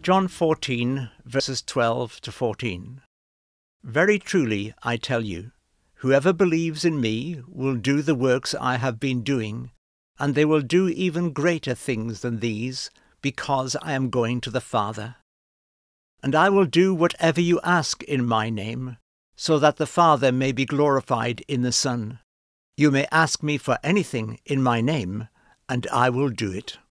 John 14, verses 12 to 14. Very truly I tell you, whoever believes in me will do the works I have been doing, and they will do even greater things than these, because I am going to the Father. And I will do whatever you ask in my name, so that the Father may be glorified in the Son. You may ask me for anything in my name, and I will do it.